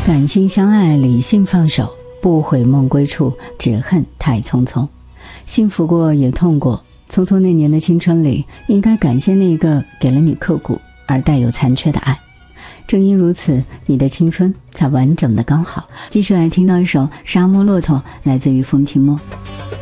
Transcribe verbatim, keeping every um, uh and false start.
感性相爱，理性放手，不悔梦归处，只恨太匆匆。幸福过也痛过，匆匆那年的青春里，应该感谢那个给了你刻骨而带有残缺的爱。正因如此，你的青春才完整的刚好。继续来听到一首《沙漠骆驼》，来自于风提莫。